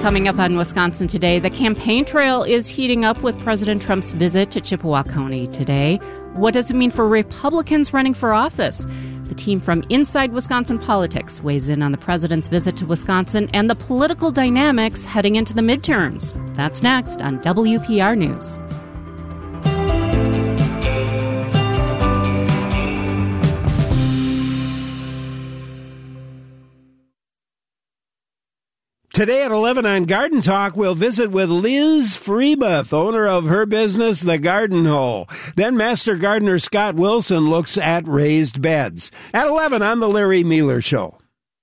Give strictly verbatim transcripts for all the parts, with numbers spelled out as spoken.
Coming up on Wisconsin Today, the campaign trail is heating up with President Trump's visit to Chippewa County today. What does it mean for Republicans running for office? The team from Inside Wisconsin Politics weighs in on the president's visit to Wisconsin and the political dynamics heading into the midterms. That's next on W P R News. Today at eleven on Garden Talk, we'll visit with Liz Freemuth, owner of her business, The Garden Hole. Then Master Gardener Scott Wilson looks at raised beds. At eleven on The Larry Mueller Show.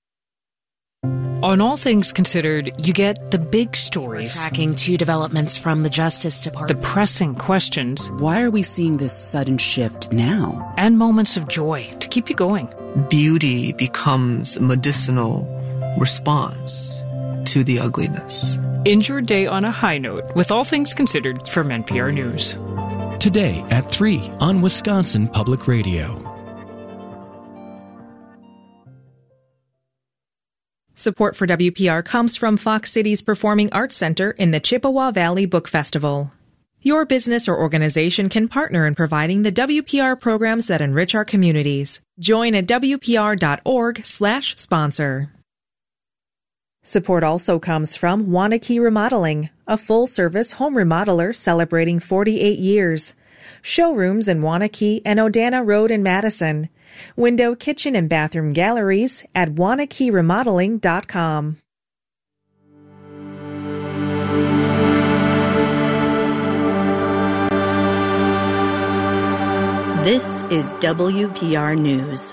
On All Things Considered, you get the big stories. We're tracking two developments from the Justice Department. The pressing questions. Why are we seeing this sudden shift now? And moments of joy to keep you going. Beauty becomes a medicinal response to the ugliness. End your day on a high note with All Things Considered from N P R News. Today at three on Wisconsin Public Radio. Support for W P R comes from Fox Cities Performing Arts Center in the Chippewa Valley Book Festival. Your business or organization can partner in providing the W P R programs that enrich our communities. Join at W P R dot org slash sponsor. Support also comes from Waunakee Remodeling, a full-service home remodeler celebrating forty-eight years. Showrooms in Waunakee and Odana Road in Madison. Window, kitchen, and bathroom galleries at Waunakee Remodeling dot com. This is W P R News.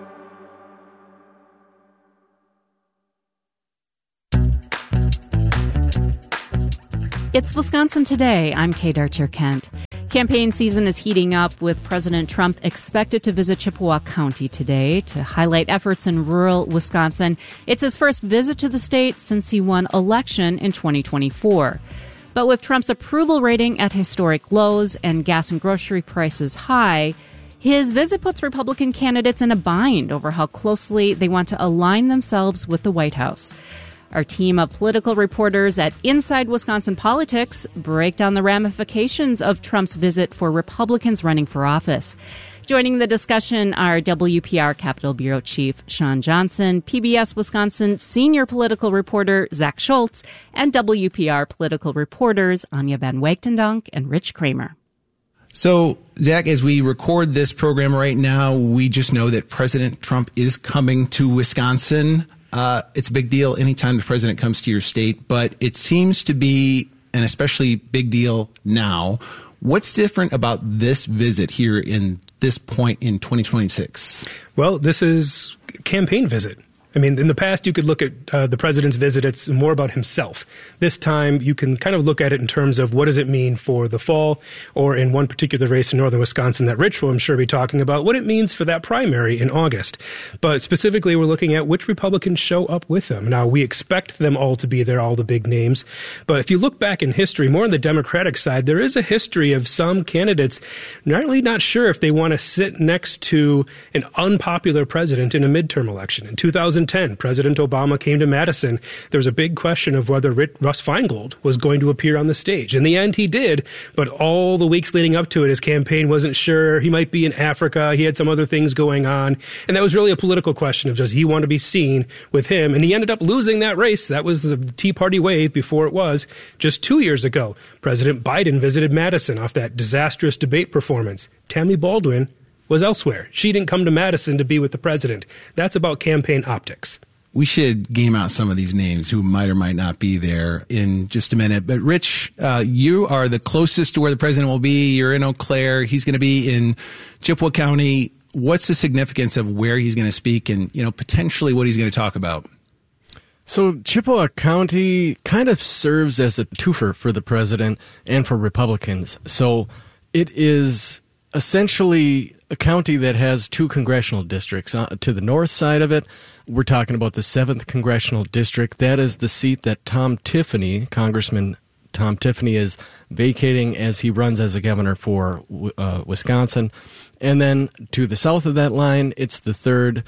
It's Wisconsin Today. I'm Kate Archer-Kent. Campaign season is heating up with President Trump expected to visit Chippewa County today to highlight efforts in rural Wisconsin. It's his first visit to the state since he won election in twenty twenty-four. But with Trump's approval rating at historic lows and gas and grocery prices high, his visit puts Republican candidates in a bind over how closely they want to align themselves with the White House. Our team of political reporters at Inside Wisconsin Politics break down the ramifications of Trump's visit for Republicans running for office. Joining the discussion are W P R Capitol Bureau Chief Sean Johnson, P B S Wisconsin senior political reporter Zach Schultz, and W P R political reporters Anya Van Wagtendonk and Rich Kramer. So, Zach, as we record this program right now, we just know that President Trump is coming to Wisconsin. Uh, it's a big deal anytime the president comes to your state, but it seems to be an especially big deal now. What's different about this visit here in this point in twenty twenty-six? Well, this is a campaign visit. I mean, in the past, you could look at uh, the president's visit. It's more about himself. This time, you can kind of look at it in terms of what does it mean for the fall, or in one particular race in northern Wisconsin that Rich will, I'm sure, be talking about, what it means for that primary in August. But specifically, we're looking at which Republicans show up with them. Now, we expect them all to be there, all the big names. But if you look back in history, more on the Democratic side, there is a history of some candidates not really not sure if they want to sit next to an unpopular president in a midterm election. In two thousand ten, President Obama came to Madison. There was a big question of whether Russ Feingold was going to appear on the stage. In the end, he did, but all the weeks leading up to it, his campaign wasn't sure. He might be in Africa. He had some other things going on. And that was really a political question of does he want to be seen with him? And he ended up losing that race. That was the Tea Party wave before it was. Just two years ago, President Biden visited Madison off that disastrous debate performance. Tammy Baldwin was elsewhere. She didn't come to Madison to be with the president. That's about campaign optics. We should game out some of these names who might or might not be there in just a minute. But Rich, uh, you are the closest to where the president will be. You're in Eau Claire. He's going to be in Chippewa County. What's the significance of where he's going to speak and, you know, potentially what he's going to talk about? So Chippewa County kind of serves as a twofer for the president and for Republicans. So it is essentially a county that has two congressional districts. Uh, to the north side of it, we're talking about the seventh Congressional District. That is the seat that Tom Tiffany, Congressman Tom Tiffany, is vacating as he runs as a governor for uh, Wisconsin. And then to the south of that line, it's the third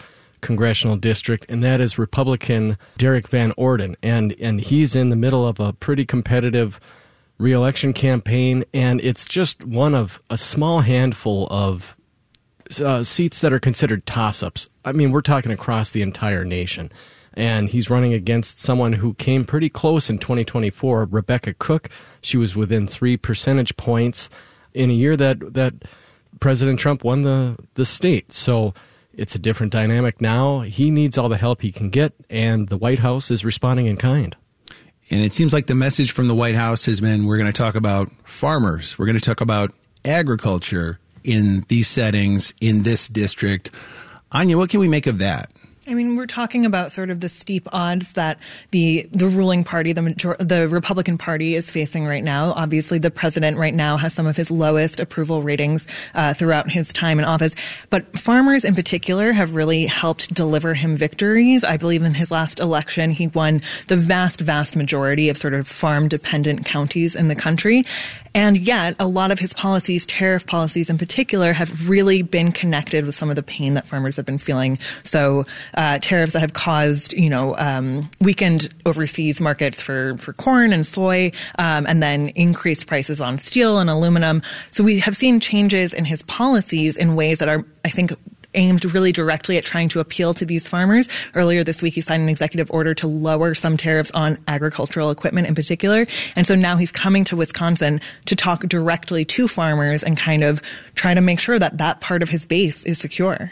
congressional district, and that is Republican Derek Van Orden. And, and he's in the middle of a pretty competitive re-election campaign, and it's just one of a small handful of uh, seats that are considered toss-ups. I mean, we're talking across the entire nation. And he's running against someone who came pretty close in twenty twenty-four, Rebecca Cook. She was within three percentage points in a year that that President Trump won the, the state. So it's a different dynamic now. He needs all the help he can get, and the White House is responding in kind. And it seems like the message from the White House has been, we're going to talk about farmers. We're going to talk about agriculture in these settings, in this district. Anya, what can we make of that? I mean, we're talking about sort of the steep odds that the the ruling party, the major, the Republican Party, is facing right now. Obviously, the president right now has some of his lowest approval ratings uh, throughout his time in office. But farmers in particular have really helped deliver him victories. I believe in his last election, he won the vast, vast majority of sort of farm-dependent counties in the country. And yet, a lot of his policies, tariff policies in particular, have really been connected with some of the pain that farmers have been feeling. So uh, tariffs that have caused, you know, um, weakened overseas markets for, for corn and soy, um, and then increased prices on steel and aluminum. So we have seen changes in his policies in ways that are, I think, aimed really directly at trying to appeal to these farmers. Earlier this week, he signed an executive order to lower some tariffs on agricultural equipment in particular. And so now he's coming to Wisconsin to talk directly to farmers and kind of try to make sure that that part of his base is secure.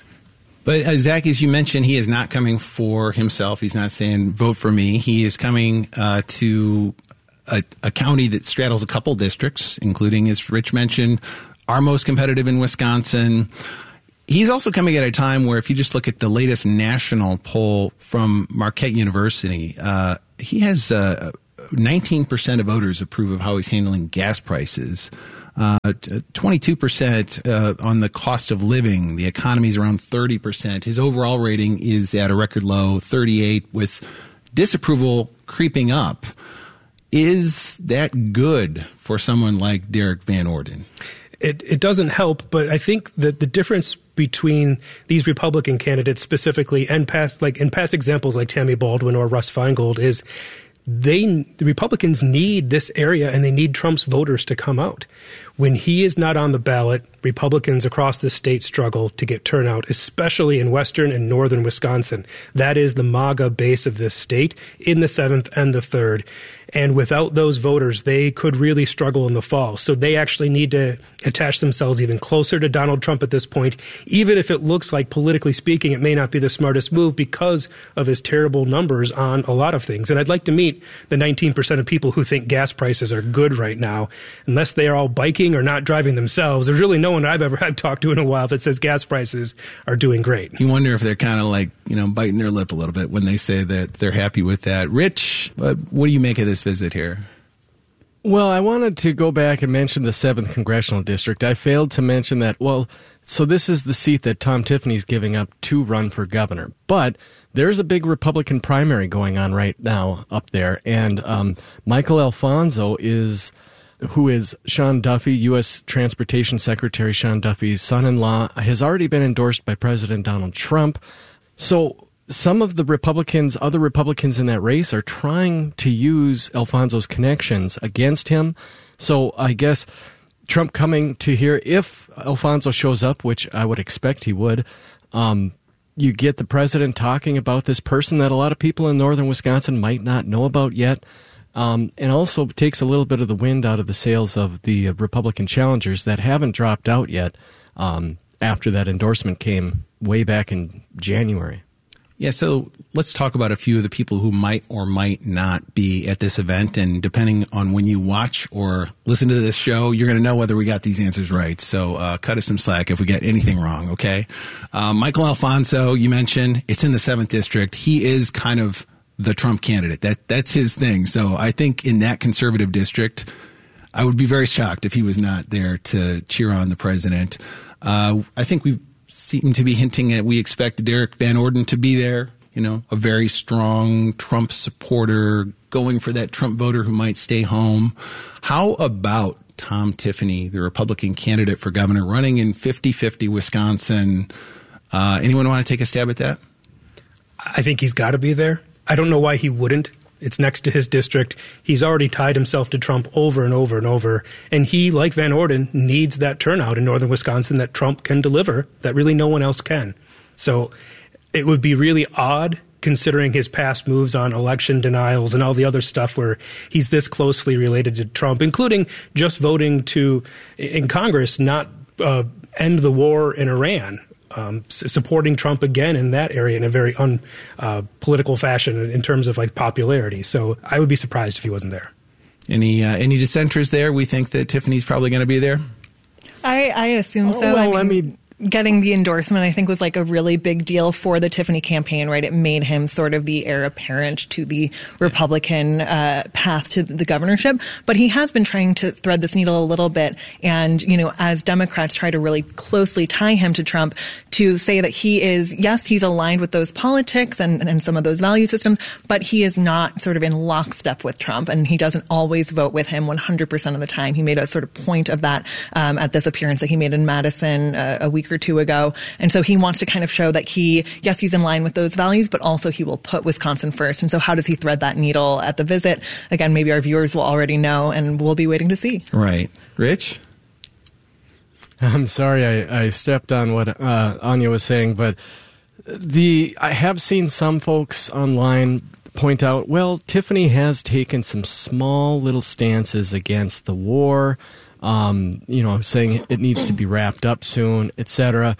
But uh, Zach, as you mentioned, he is not coming for himself. He's not saying vote for me. He is coming uh, to a, a county that straddles a couple districts, including, as Rich mentioned, our most competitive in Wisconsin. He's also coming at a time where, if you just look at the latest national poll from Marquette University, uh, he has uh, nineteen percent of voters approve of how he's handling gas prices, uh, twenty-two percent uh, on the cost of living. The economy is around thirty percent. His overall rating is at a record low, thirty-eight, with disapproval creeping up. Is that good for someone like Derek Van Orden? It, it doesn't help, but I think that the difference between these Republican candidates specifically and past, like in past examples like Tammy Baldwin or Russ Feingold, is they the Republicans need this area and they need Trump's voters to come out. When he is not on the ballot, Republicans across the state struggle to get turnout, especially in western and northern Wisconsin. That is the MAGA base of this state in the seventh and the third. And without those voters, they could really struggle in the fall. So they actually need to attach themselves even closer to Donald Trump at this point, even if it looks like, politically speaking, it may not be the smartest move because of his terrible numbers on a lot of things. And I'd like to meet the nineteen percent of people who think gas prices are good right now, unless they are all biking or not driving themselves. There's really no one I've ever had talked to in a while that says gas prices are doing great. You wonder if they're kind of like, you know, biting their lip a little bit when they say that they're happy with that. Rich, uh, what do you make of this visit here? Well, I wanted to go back and mention the seventh Congressional District. I failed to mention that, well, so this is the seat that Tom Tiffany's giving up to run for governor. But there's a big Republican primary going on right now up there. And um, Michael Alfonso is... who is Sean Duffy, U S Transportation Secretary Sean Duffy's son-in-law, has already been endorsed by President Donald Trump. So some of the Republicans, other Republicans in that race, are trying to use Alfonso's connections against him. So I guess Trump coming to here, if Alfonso shows up, which I would expect he would, um, you get the president talking about this person that a lot of people in northern Wisconsin might not know about yet. Um, and also takes a little bit of the wind out of the sails of the uh, Republican challengers that haven't dropped out yet um, after that endorsement came way back in January. Yeah, so let's talk about a few of the people who might or might not be at this event. And depending on when you watch or listen to this show, you're going to know whether we got these answers right. So uh, cut us some slack if we get anything wrong, okay? Uh, Michael Alfonso, you mentioned, it's in the seventh District. He is kind of the Trump candidate. That that's his thing. So I think in that conservative district, I would be very shocked if he was not there to cheer on the president. Uh, I think we seem to be hinting at we expect Derek Van Orden to be there. You know, a very strong Trump supporter going for that Trump voter who might stay home. How about Tom Tiffany, the Republican candidate for governor, running in fifty-fifty Wisconsin? Uh, anyone want to take a stab at that? I think he's got to be there. I don't know why he wouldn't. It's next to his district. He's already tied himself to Trump over and over and over. And he, like Van Orden, needs that turnout in northern Wisconsin that Trump can deliver, that really no one else can. So it would be really odd, considering his past moves on election denials and all the other stuff where he's this closely related to Trump, including just voting to, in Congress, not uh, end the war in Iran. Um, supporting Trump again in that area in a very unpolitical uh, fashion in terms of like popularity. So I would be surprised if he wasn't there. Any uh, any dissenters there? We think that Tiffany's probably going to be there? I, I assume oh, so. Well, I mean, I mean getting the endorsement, I think, was like a really big deal for the Tiffany campaign, right? It made him sort of the heir apparent to the Republican uh, path to the governorship. But he has been trying to thread this needle a little bit. And, you know, as Democrats try to really closely tie him to Trump, to say that he is, yes, he's aligned with those politics and, and some of those value systems, but he is not sort of in lockstep with Trump. And he doesn't always vote with him one hundred percent of the time. He made a sort of point of that um, at this appearance that he made in Madison uh, a week or two ago. And so he wants to kind of show that he, yes, he's in line with those values, but also he will put Wisconsin first. And so how does he thread that needle at the visit? Again, maybe our viewers will already know, and we'll be waiting to see. Right. Rich? I'm sorry I, I stepped on what uh, Anya was saying, but the I have seen some folks online point out, well, Tiffany has taken some small little stances against the war, um, you know, saying it needs to be wrapped up soon, et cetera.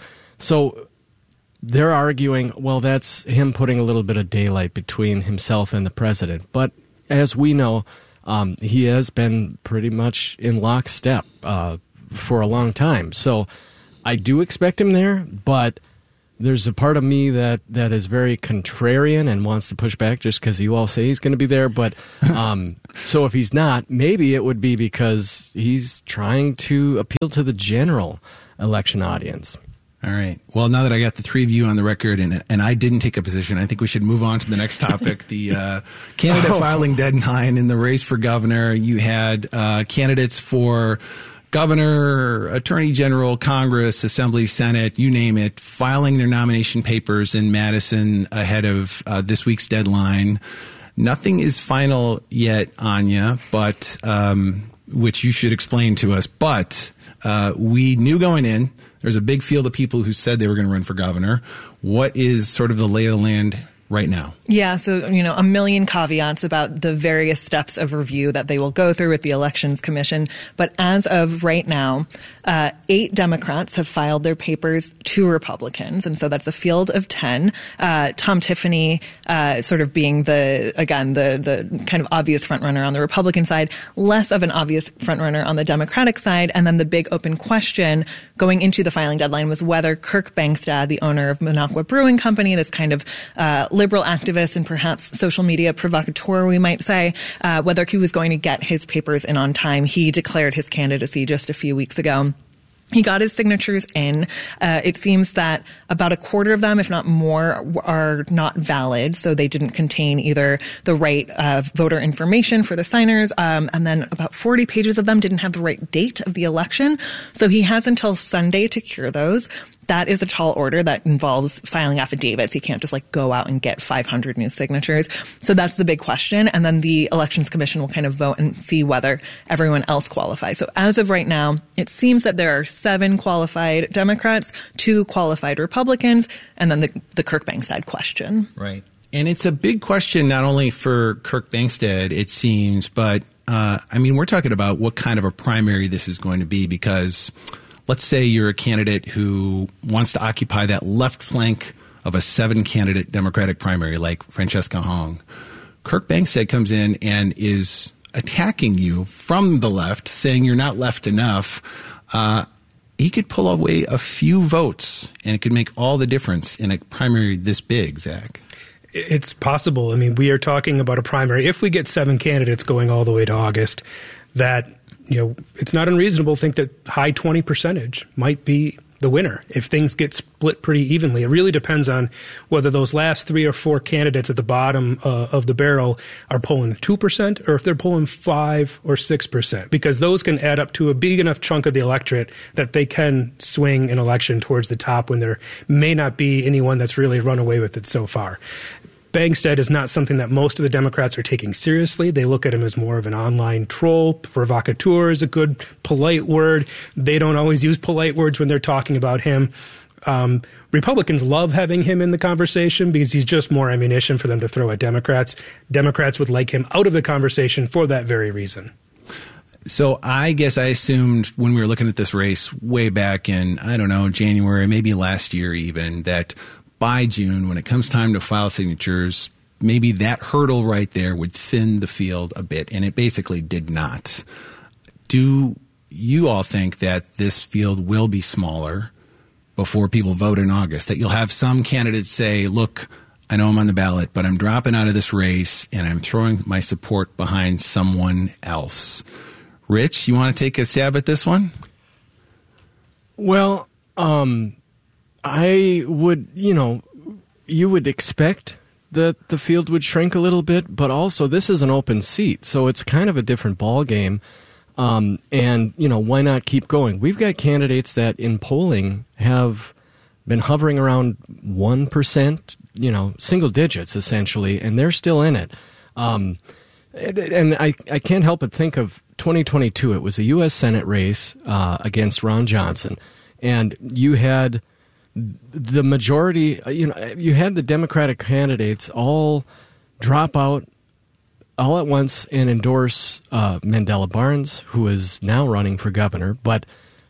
So they're arguing, well, that's him putting a little bit of daylight between himself and the president. But as we know, um, he has been pretty much in lockstep uh, for a long time. So I do expect him there, but there's a part of me that, that is very contrarian and wants to push back just because you all say he's going to be there. But um, so if he's not, maybe it would be because he's trying to appeal to the general election audience. All right. Well, now that I got the three of you on the record and and I didn't take a position, I think we should move on to the next topic. the uh, candidate oh. filing deadline in the race for governor. You had uh, candidates for governor, attorney general, Congress, Assembly, Senate, you name it, filing their nomination papers in Madison ahead of uh, this week's deadline. Nothing is final yet, Anya, but um, which you should explain to us. But uh, we knew going in, there's a big field of people who said they were going to run for governor. What is sort of the lay of the land right now? Yeah, so, you know, a million caveats about the various steps of review that they will go through with the Elections Commission. But as of right now, uh, eight Democrats have filed their papers to Republicans. And so that's a field of ten. Uh, Tom Tiffany, uh, sort of being the, again, the, the kind of obvious frontrunner on the Republican side, less of an obvious frontrunner on the Democratic side. And then the big open question going into the filing deadline was whether Kirk Bangstad, the owner of Minocqua Brewing Company, this kind of uh, liberal activist and perhaps social media provocateur, we might say, uh, whether he was going to get his papers in on time. He declared his candidacy just a few weeks ago. He got his signatures in. Uh, it seems that about a quarter of them, if not more, are not valid. So they didn't contain either the right uh, voter information for the signers, um, and then about forty pages of them didn't have the right date of the election. So he has until Sunday to cure those. That is a tall order that involves filing affidavits. He can't just like go out and get five hundred new signatures. So that's the big question. And then the Elections Commission will kind of vote and see whether everyone else qualifies. So as of right now, it seems that there are seven qualified Democrats, two qualified Republicans, and then the, the Kirk Bangstad question. Right. And it's a big question not only for Kirk Bangstad, it seems, but uh, I mean, we're talking about what kind of a primary this is going to be, because let's say you're a candidate who wants to occupy that left flank of a seven-candidate Democratic primary like Francesca Hong. Kirk Bangstad comes in and is attacking you from the left, saying you're not left enough. Uh, he could pull away a few votes, and it could make all the difference in a primary this big, Zach. It's possible. I mean, we are talking about a primary. If we get seven candidates going all the way to August, that – you know, it's not unreasonable to think that high twenty percentage might be the winner if things get split pretty evenly. It really depends on whether those last three or four candidates at the bottom uh, of the barrel are polling two percent or if they're polling five or six percent, because those can add up to a big enough chunk of the electorate that they can swing an election towards the top when there may not be anyone that's really run away with it so far. Bangstad is not something that most of the Democrats are taking seriously. They look at him as more of an online troll. Provocateur is a good, polite word. They don't always use polite words when they're talking about him. Um, Republicans love having him in the conversation because he's just more ammunition for them to throw at Democrats. Democrats would like him out of the conversation for that very reason. So I guess I assumed when we were looking at this race way back in, I don't know, January, maybe last year even, that by June, when it comes time to file signatures, maybe that hurdle right there would thin the field a bit, and it basically did not. Do you all think that this field will be smaller before people vote in August, that you'll have some candidates say, look, I know I'm on the ballot, but I'm dropping out of this race, and I'm throwing my support behind someone else? Rich, you want to take a stab at this one? Well, um... I would, you know, you would expect that the field would shrink a little bit, but also this is an open seat, so it's kind of a different ball game. Um, and, you know, why not keep going? We've got candidates that in polling have been hovering around one percent, you know, single digits essentially, and they're still in it. Um, and and I, I can't help but think of twenty twenty-two. It was a U S Senate race uh, against Ron Johnson, and you had the majority, you know, you had the Democratic candidates all drop out all at once and endorse uh, Mandela Barnes, who is now running for governor. But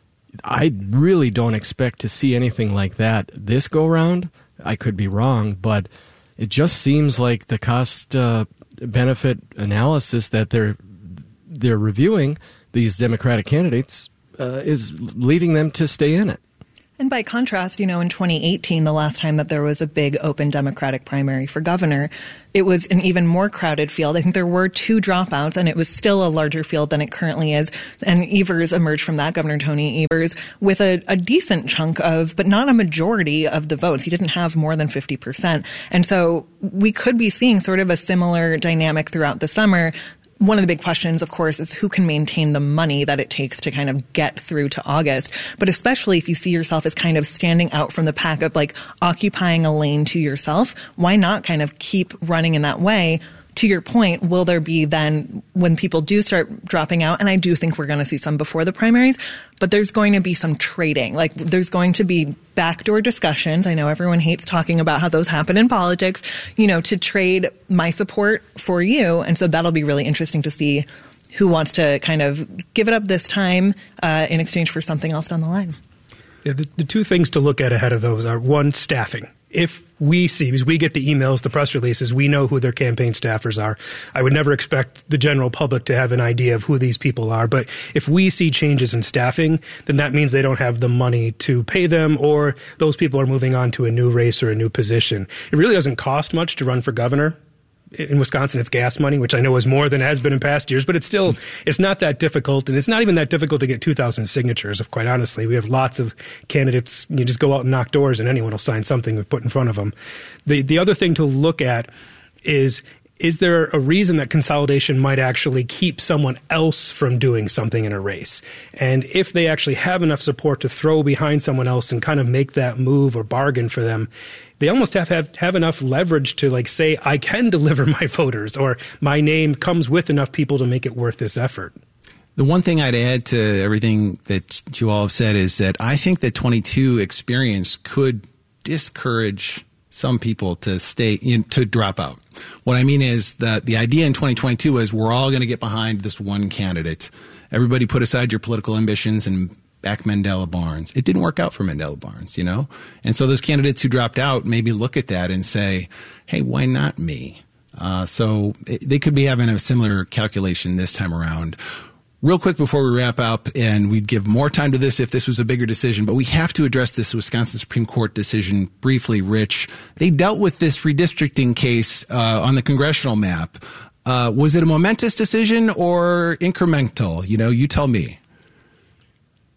I really don't expect to see anything like that this go round. I could be wrong, but it just seems like the cost uh, benefit analysis that they're they're reviewing these Democratic candidates uh, is leading them to stay in it. And by contrast, you know, in twenty eighteen, the last time that there was a big open Democratic primary for governor, it was an even more crowded field. I think there were two dropouts, and it was still a larger field than it currently is. And Evers emerged from that, Governor Tony Evers, with a, a decent chunk of, but not a majority of the votes. He didn't have more than fifty percent. And so we could be seeing sort of a similar dynamic throughout the summer. One of the big questions, of course, is who can maintain the money that it takes to kind of get through to August. But especially if you see yourself as kind of standing out from the pack of like occupying a lane to yourself, why not kind of keep running in that way? To your point, will there be then when people do start dropping out? And I do think we're going to see some before the primaries, but there's going to be some trading. Like there's going to be backdoor discussions. I know everyone hates talking about how those happen in politics, you know, to trade my support for you. And so that'll be really interesting to see who wants to kind of give it up this time uh, in exchange for something else down the line. Yeah, the, the two things to look at ahead of those are, one, staffing. If we see, because we get the emails, the press releases, we know who their campaign staffers are. I would never expect the general public to have an idea of who these people are. But if we see changes in staffing, then that means they don't have the money to pay them, or those people are moving on to a new race or a new position. It really doesn't cost much to run for governor. In Wisconsin, it's gas money, which I know is more than it has been in past years, but it's still, it's not that difficult. And it's not even that difficult to get two thousand signatures, quite honestly. We have lots of candidates. You just go out and knock doors and anyone will sign something we put in front of them. The, the other thing to look at is, is there a reason that consolidation might actually keep someone else from doing something in a race? And if they actually have enough support to throw behind someone else and kind of make that move or bargain for them, they almost have, have have enough leverage to like say, I can deliver my voters, or my name comes with enough people to make it worth this effort. The one thing I'd add to everything that you all have said is that I think the twenty-two experience could discourage some people to stay in, to drop out. What I mean is that the idea in twenty twenty-two is we're all going to get behind this one candidate. Everybody put aside your political ambitions and back Mandela Barnes. It didn't work out for Mandela Barnes, you know? And so those candidates who dropped out maybe look at that and say, hey, why not me? Uh, so it, they could be having a similar calculation this time around. Real quick before we wrap up, and we'd give more time to this if this was a bigger decision, but we have to address this Wisconsin Supreme Court decision briefly, Rich. They dealt with this redistricting case uh, on the congressional map. Uh, was it a momentous decision or incremental? You know, you tell me.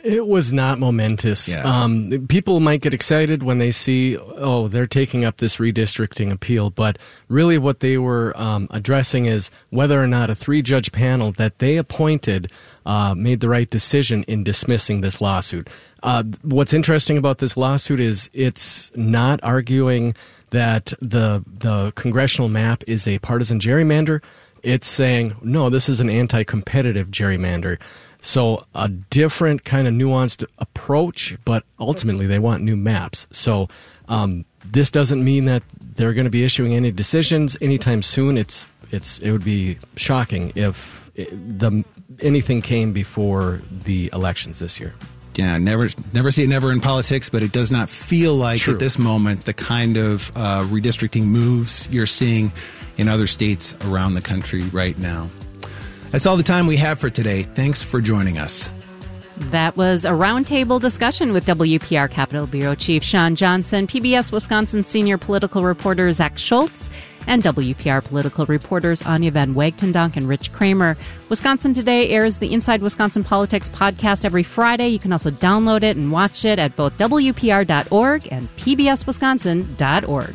It was not momentous. Yeah. Um, people might get excited when they see, oh, they're taking up this redistricting appeal, but really what they were um, addressing is whether or not a three-judge panel that they appointed uh, made the right decision in dismissing this lawsuit. Uh, what's interesting about this lawsuit is it's not arguing that the the congressional map is a partisan gerrymander. It's saying, no, this is an anti-competitive gerrymander. So a different kind of nuanced approach, but ultimately they want new maps. So um, this doesn't mean that they're going to be issuing any decisions anytime soon. It's it's it would be shocking if it, the anything came before the elections this year. Yeah, never never say never in politics, but it does not feel like True. at this moment the kind of uh, redistricting moves you're seeing in other states around the country right now. That's all the time we have for today. Thanks for joining us. That was a roundtable discussion with W P R Capitol Bureau Chief Sean Johnson, P B S Wisconsin senior political reporter Zach Schultz, and W P R political reporters Anya Van Wagtendonk and Rich Kramer. Wisconsin Today airs the Inside Wisconsin Politics podcast every Friday. You can also download it and watch it at both W P R dot org and P B S Wisconsin dot org.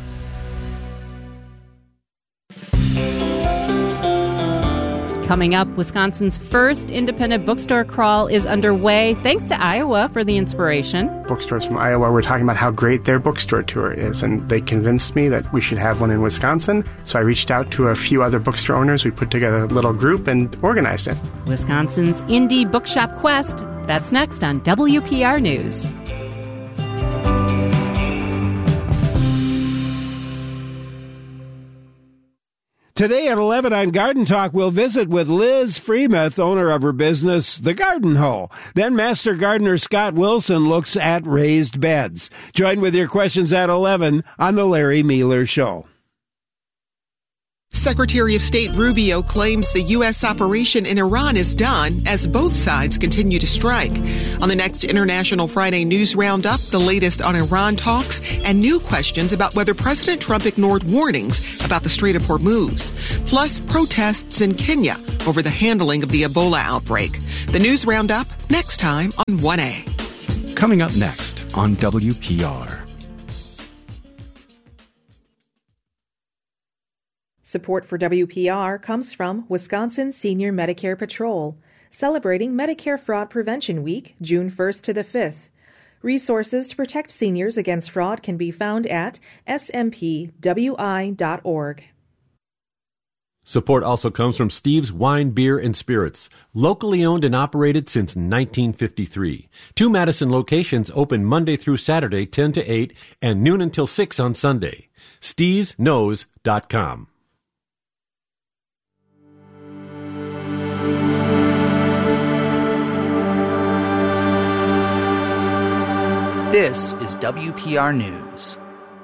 Coming up, Wisconsin's first independent bookstore crawl is underway, thanks to Iowa for the inspiration. Bookstores from Iowa were talking about how great their bookstore tour is, and they convinced me that we should have one in Wisconsin. So I reached out to a few other bookstore owners. We put together a little group and organized it. Wisconsin's Indie Bookshop Quest. That's next on W P R News. Today at eleven on Garden Talk, we'll visit with Liz Freemuth, owner of her business, The Garden Hoe. Then Master Gardener Scott Wilson looks at raised beds. Join with your questions at eleven on The Larry Mealer Show. Secretary of State Rubio claims the U S operation in Iran is done as both sides continue to strike. On the next International Friday News Roundup, the latest on Iran talks and new questions about whether President Trump ignored warnings about the Strait of Hormuz. Plus, protests in Kenya over the handling of the Ebola outbreak. The News Roundup next time on one A. Coming up next on W P R. Support for W P R comes from Wisconsin Senior Medicare Patrol, celebrating Medicare Fraud Prevention Week, June first to the fifth. Resources to protect seniors against fraud can be found at S M P W I dot org. Support also comes from Steve's Wine, Beer, and Spirits, locally owned and operated since nineteen fifty-three. Two Madison locations open Monday through Saturday, ten to eight, and noon until six on Sunday. steves knows dot com. This is W P R News.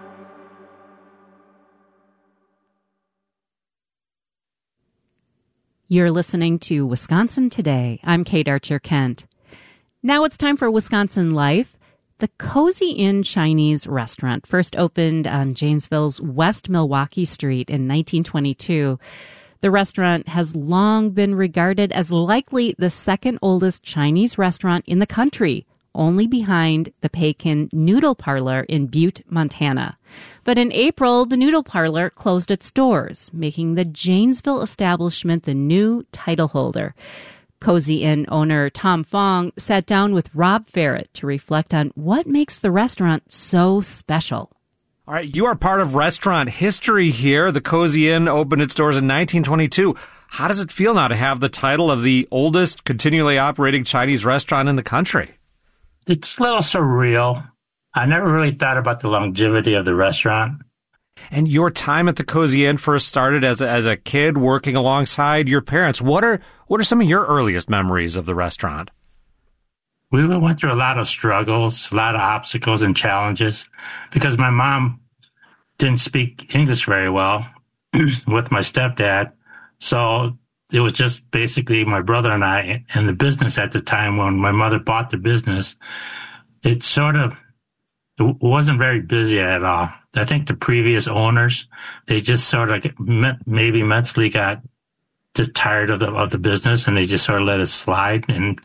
You're listening to Wisconsin Today. I'm Kate Archer-Kent. Now it's time for Wisconsin Life. The Cozy Inn Chinese restaurant first opened on Janesville's West Milwaukee Street in nineteen twenty-two. The restaurant has long been regarded as likely the second oldest Chinese restaurant in the country, only behind the Pekin Noodle Parlor in Butte, Montana. But in April, the Noodle Parlor closed its doors, making the Janesville establishment the new title holder. Cozy Inn owner Tom Fong sat down with Rob Ferret to reflect on what makes the restaurant so special. All right, you are part of restaurant history here. The Cozy Inn opened its doors in nineteen twenty-two. How does it feel now to have the title of the oldest continually operating Chinese restaurant in the country? It's a little surreal. I never really thought about the longevity of the restaurant. And your time at the Cozy Inn first started as a, as a kid working alongside your parents. What are what are some of your earliest memories of the restaurant? We went through a lot of struggles, a lot of obstacles and challenges because my mom didn't speak English very well with my stepdad. So it was just basically my brother and I and the business at the time when my mother bought the business. It sort of it wasn't very busy at all. I think the previous owners, they just sort of maybe mentally got just tired of the of the business and they just sort of let it slide. And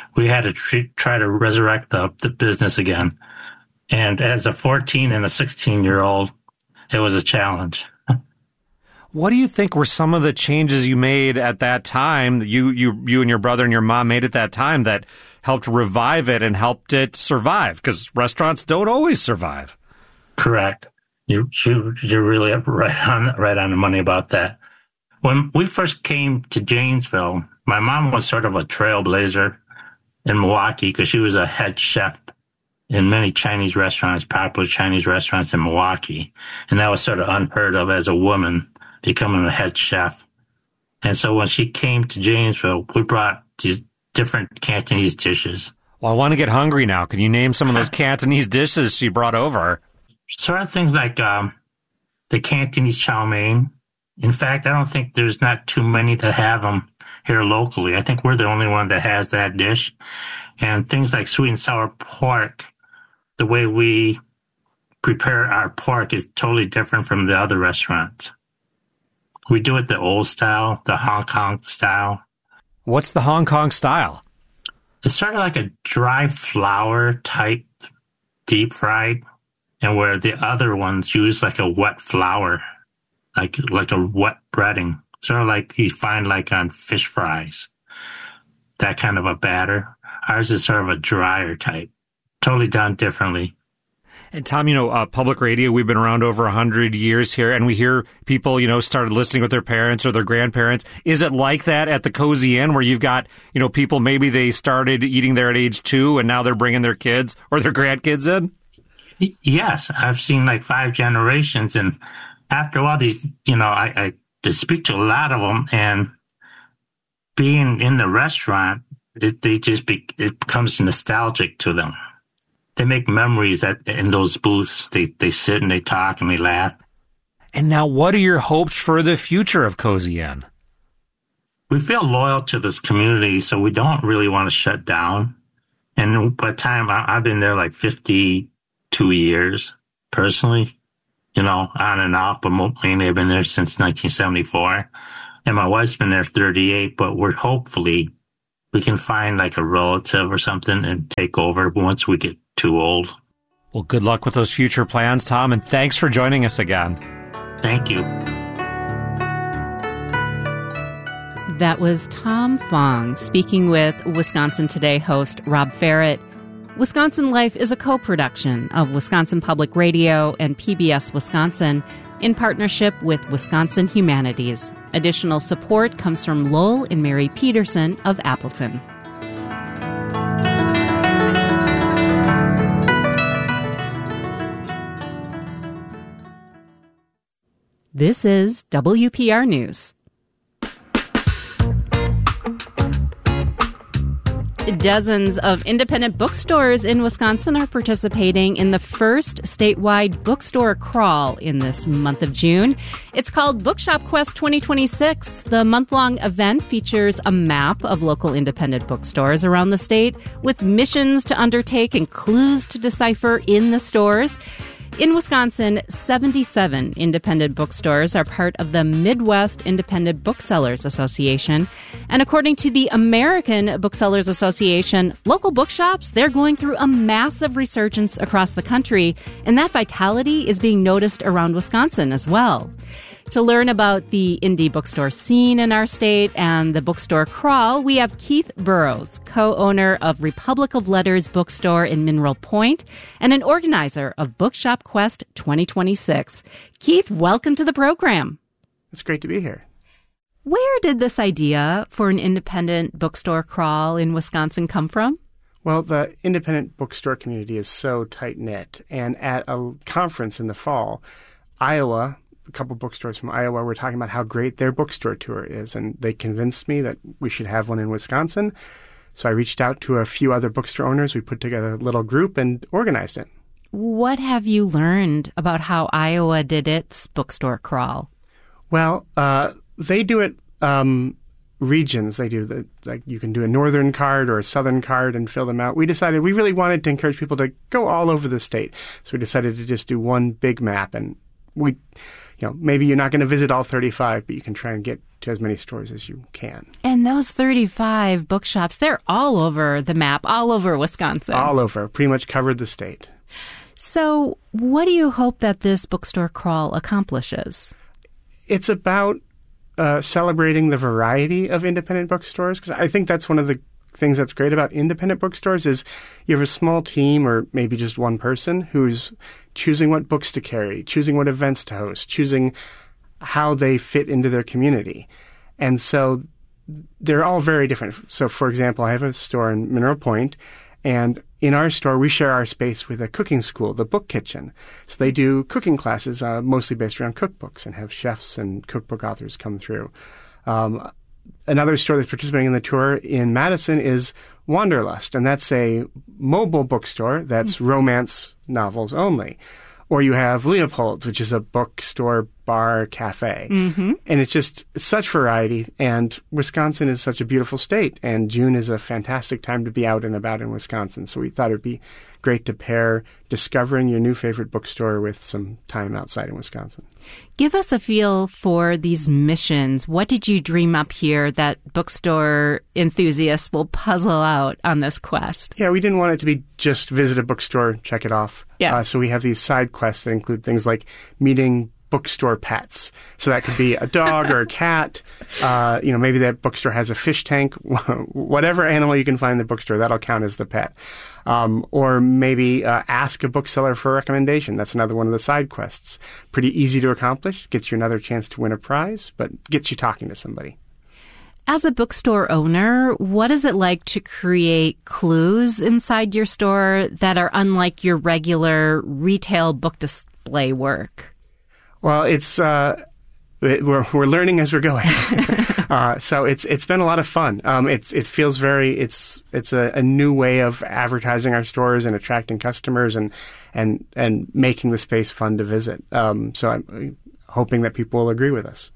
we had to tr- try to resurrect the, the business again. And as a fourteen and a sixteen-year-old, it was a challenge. What do you think were some of the changes you made at that time, that you, you, you and your brother and your mom made at that time, that helped revive it and helped it survive? Because restaurants don't always survive. Correct. You, you, you're really right on, right on the money about that. When we first came to Janesville, my mom was sort of a trailblazer in Milwaukee because she was a head chef in many Chinese restaurants, popular Chinese restaurants in Milwaukee. And that was sort of unheard of as a woman becoming a head chef. And so when she came to Janesville, we brought these different Cantonese dishes. Well, I want to get hungry now. Can you name some of those Cantonese dishes she brought over? Sort of things like um, the Cantonese chow mein. In fact, I don't think there's not too many that have them here locally. I think we're the only one that has that dish. And things like sweet and sour pork, the way we prepare our pork is totally different from the other restaurants. We do it the old style, the Hong Kong style. What's the Hong Kong style? It's sort of like a dry flour type deep fried, and where the other ones use like a wet flour, like like a wet breading, sort of like you find like on fish fries, that kind of a batter. Ours is sort of a drier type, totally done differently. And Tom, you know, uh, public radio, we've been around over one hundred years here, and we hear people, you know, started listening with their parents or their grandparents. Is it like that at the Cozy Inn, where you've got, you know, people, maybe they started eating there at age two, and now they're bringing their kids or their grandkids in? Yes, I've seen like five generations, and after a while, these, you know, I, I speak to a lot of them, and being in the restaurant, it, they just be, it becomes nostalgic to them. They make memories at, in those booths. They they sit and they talk and they laugh. And now, what are your hopes for the future of Cozy Inn? We feel loyal to this community, so we don't really want to shut down. And by the time I, I've been there like fifty-two years, personally, you know, on and off, but mainly I've been there since nineteen seventy-four. And my wife's been there thirty-eight, but we're hopefully we can find like a relative or something and take over once we get too old. Well, good luck with those future plans, Tom, and thanks for joining us again. Thank you. That was Tom Fong speaking with Wisconsin Today host Rob Ferret. Wisconsin Life is a co-production of Wisconsin Public Radio and P B S Wisconsin in partnership with Wisconsin Humanities. Additional support comes from Lowell and Mary Peterson of Appleton. This is W P R News. Dozens of independent bookstores in Wisconsin are participating in the first statewide bookstore crawl in this month of June. It's called Bookshop Quest twenty twenty-six. The month-long event features a map of local independent bookstores around the state with missions to undertake and clues to decipher in the stores. In Wisconsin, seventy-seven independent bookstores are part of the Midwest Independent Booksellers Association. And according to the American Booksellers Association, local bookshops, they're going through a massive resurgence across the country, and that vitality is being noticed around Wisconsin as well. To learn about the indie bookstore scene in our state and the bookstore crawl, we have Keith Burrows, co-owner of Republic of Letters Bookstore in Mineral Point and an organizer of Bookshop Quest twenty twenty-six. Keith, welcome to the program. It's great to be here. Where did this idea for an independent bookstore crawl in Wisconsin come from? Well, the independent bookstore community is so tight-knit, and at a conference in the fall, Iowa, a couple bookstores from Iowa were talking about how great their bookstore tour is, and they convinced me that we should have one in Wisconsin. So I reached out to a few other bookstore owners. We put together a little group and organized it. What have you learned about how Iowa did its bookstore crawl? Well, uh, they do it um, regions. They do the like you can do a northern card or a southern card and fill them out. We decided we really wanted to encourage people to go all over the state, so we decided to just do one big map and we, you know, maybe you're not going to visit all thirty-five, but you can try and get to as many stores as you can. And those thirty-five bookshops, they're all over the map, all over Wisconsin. All over, pretty much covered the state. So what do you hope that this bookstore crawl accomplishes? It's about uh, celebrating the variety of independent bookstores, because I think that's one of the things that's great about independent bookstores is you have a small team or maybe just one person who's choosing what books to carry, choosing what events to host, choosing how they fit into their community. And so they're all very different. So, for example, I have a store in Mineral Point, and in our store, we share our space with a cooking school, the Book Kitchen. So they do cooking classes, uh, mostly based around cookbooks, and have chefs and cookbook authors come through. Um, another store that's participating in the tour in Madison is Wanderlust, and that's a mobile bookstore that's mm-hmm. romance novels only. Or you have Leopold's, which is a bookstore, bar, cafe. Mm-hmm. And it's just such variety. And Wisconsin is such a beautiful state. And June is a fantastic time to be out and about in Wisconsin. So we thought it would be great to pair discovering your new favorite bookstore with some time outside in Wisconsin. Give us a feel for these missions. What did you dream up here that bookstore enthusiasts will puzzle out on this quest? Yeah, we didn't want it to be just visit a bookstore, check it off. Yeah. Uh, so we have these side quests that include things like meeting bookstore pets. So that could be a dog or a cat. Uh, you know, maybe that bookstore has a fish tank. Whatever animal you can find in the bookstore, that'll count as the pet. Um, or maybe uh, ask a bookseller for a recommendation. That's another one of the side quests. Pretty easy to accomplish. Gets you another chance to win a prize, but gets you talking to somebody. As a bookstore owner, what is it like to create clues inside your store that are unlike your regular retail book display work? Well, it's uh, we're we're learning as we're going, uh, so it's it's been a lot of fun. Um, it's it feels very it's it's a, a new way of advertising our stores and attracting customers and and and making the space fun to visit. Um, so I'm hoping that people will agree with us.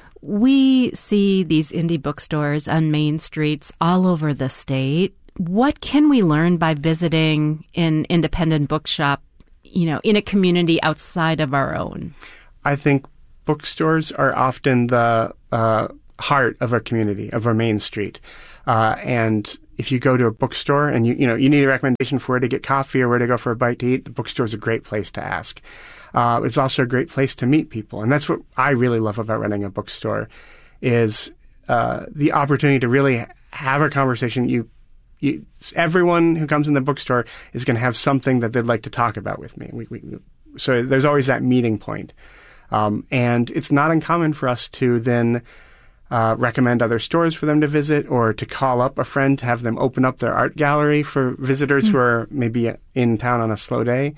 We see these indie bookstores on main streets all over the state. What can we learn by visiting an independent bookshop, you know, in a community outside of our own? I think bookstores are often the uh, heart of our community, of our main street. Uh, and if you go to a bookstore and you you know you need a recommendation for where to get coffee or where to go for a bite to eat, the bookstore is a great place to ask. Uh, it's also a great place to meet people. And that's what I really love about running a bookstore is uh, the opportunity to really have a conversation. You, you, everyone who comes in the bookstore is going to have something that they'd like to talk about with me. We, we, so there's always that meeting point. Um, and it's not uncommon for us to then uh, recommend other stores for them to visit or to call up a friend to have them open up their art gallery for visitors mm-hmm. who are maybe in town on a slow day.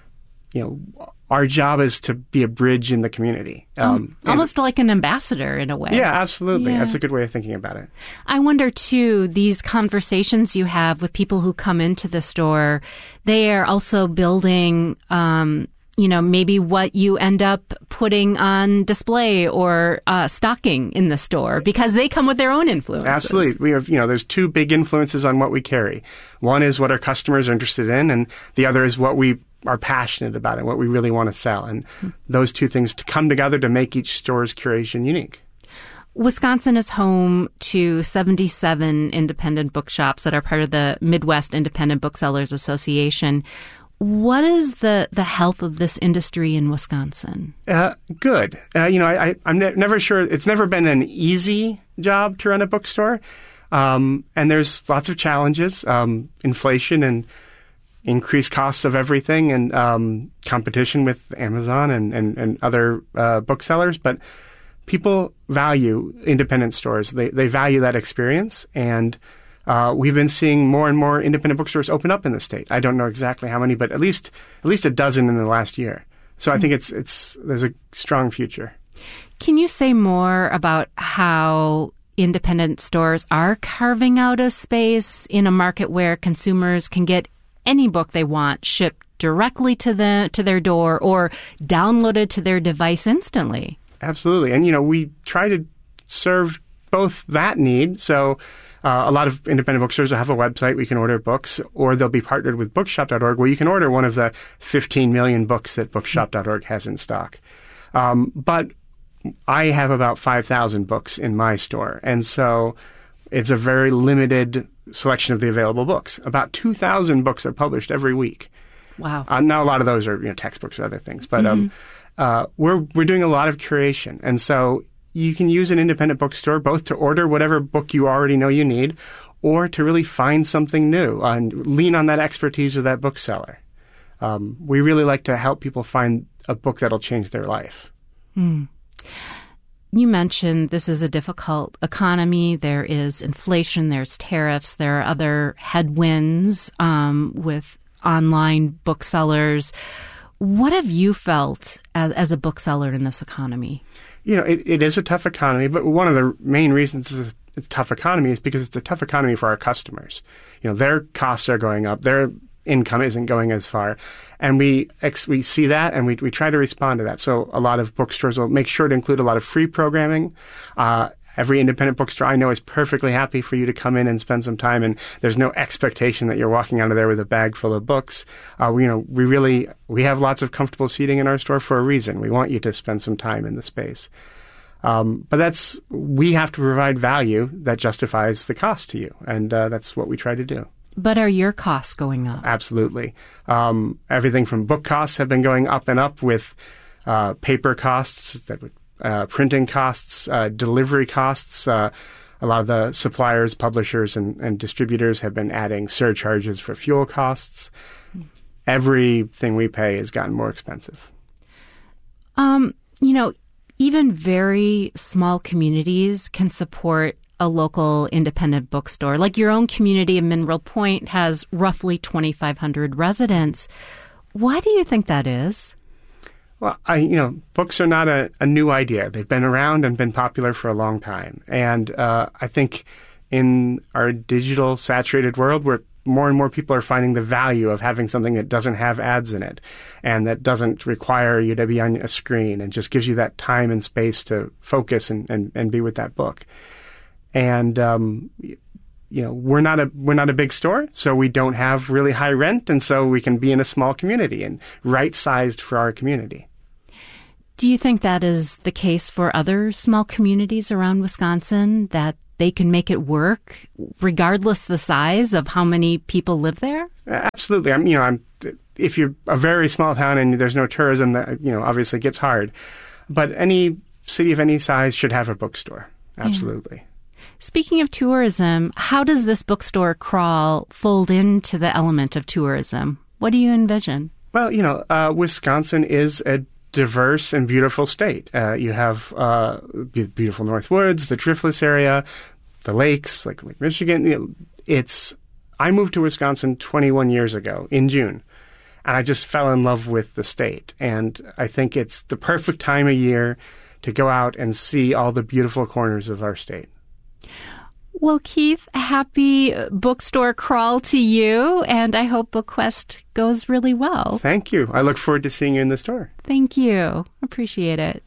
You know, our job is to be a bridge in the community. Um, Almost like an ambassador in a way. Yeah, absolutely. Yeah. That's a good way of thinking about it. I wonder, too, these conversations you have with people who come into the store, they are also building, um, you know, maybe what you end up putting on display or uh, stocking in the store because they come with their own influences. Absolutely. We have, you know, there's two big influences on what we carry. One is what our customers are interested in, and the other is what we are passionate about and what we really want to sell. And those two things to come together to make each store's curation unique. Wisconsin is home to seventy-seven independent bookshops that are part of the Midwest Independent Booksellers Association. What is the, the health of this industry in Wisconsin? Uh, good. Uh, you know, I, I, I'm ne- never sure. It's never been an easy job to run a bookstore. Um, and there's lots of challenges, um, inflation and increased costs of everything and um, competition with Amazon and, and, and other uh, booksellers. But people value independent stores. They, they value that experience. And Uh, we've been seeing more and more independent bookstores open up in the state. I don't know exactly how many, but at least at least a dozen in the last year. So I think it's it's there's a strong future. Can you say more about how independent stores are carving out a space in a market where consumers can get any book they want shipped directly to the to their door or downloaded to their device instantly? Absolutely. And you know, we try to serve both that need. So uh, a lot of independent bookstores will have a website where you can order books, or they'll be partnered with bookshop dot org where you can order one of the fifteen million books that bookshop dot org has in stock. Um, but I have about five thousand books in my store, and so it's a very limited selection of the available books. About two thousand books are published every week. Wow. Uh, now, a lot of those are you know textbooks or other things, but um, Mm-hmm. uh, we're we're doing a lot of curation, and so you can use an independent bookstore both to order whatever book you already know you need, or to really find something new and lean on that expertise of that bookseller. Um, we really like to help people find a book that'll change their life. Mm. You mentioned this is a difficult economy. There is inflation, there's tariffs, there are other headwinds um, with online booksellers. What have you felt as, as a bookseller in this economy? You know, it, it is a tough economy, but one of the main reasons it's a tough economy is because it's a tough economy for our customers. You know, their costs are going up, their income isn't going as far, and we ex- we see that, and we we try to respond to that. So a lot of bookstores will make sure to include a lot of free programming. Uh, every independent bookstore I know is perfectly happy for you to come in and spend some time, and there's no expectation that you're walking out of there with a bag full of books. Uh, we, you know, we really we have lots of comfortable seating in our store for a reason. We want you to spend some time in the space. Um, but that's we have to provide value that justifies the cost to you, and uh, that's what we try to do. But are your costs going up? Absolutely. Um, everything from book costs have been going up and up with uh, paper costs, that would, uh, printing costs, uh, delivery costs. Uh, a lot of the suppliers, publishers, and, and distributors have been adding surcharges for fuel costs. Everything we pay has gotten more expensive. Um, you know, even very small communities can support a local independent bookstore. Like your own community of Mineral Point has roughly twenty-five hundred residents. Why do you think that is? Well, I, you know, books are not a, a new idea. They've been around and been popular for a long time. And uh, I think in our digital saturated world where more and more people are finding the value of having something that doesn't have ads in it and that doesn't require you to be on a screen and just gives you that time and space to focus and, and, and be with that book. And, um, you know, we're not a we're not a big store, so we don't have really high rent, and so we can be in a small community and right-sized for our community. Do you think that is the case for other small communities around Wisconsin, that they can make it work regardless the size of how many people live there? Absolutely. I'm, you know, I'm if you're a very small town and there's no tourism, that, you know, obviously gets hard. But any city of any size should have a bookstore. Absolutely. Yeah. Speaking of tourism, how does this bookstore crawl fold into the element of tourism? What do you envision? Well, you know, uh, Wisconsin is a diverse and beautiful state. Uh, you have uh, beautiful North Woods, the Driftless area, the lakes, like Lake Michigan. You know, it's. I moved to Wisconsin twenty-one years ago in June, and I just fell in love with the state. And I think it's the perfect time of year to go out and see all the beautiful corners of our state. Well, Keith, happy bookstore crawl to you, and I hope BookQuest goes really well. Thank you. I look forward to seeing you in the store. Thank you. Appreciate it.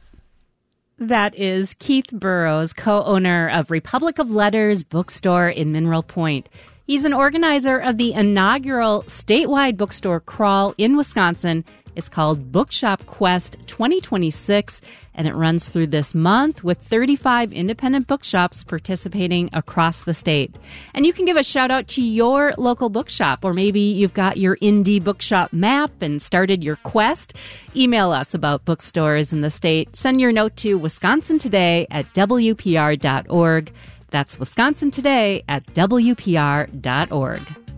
That is Keith Burrows, co-owner of Republic of Letters Bookstore in Mineral Point. He's an organizer of the inaugural statewide bookstore crawl in Wisconsin. It's called Bookshop Quest twenty twenty-six, and it runs through this month with thirty-five independent bookshops participating across the state. And you can give a shout out to your local bookshop, or maybe you've got your indie bookshop map and started your quest. Email us about bookstores in the state. Send your note to Wisconsin Today at W P R dot org. That's Wisconsin Today at W P R dot org.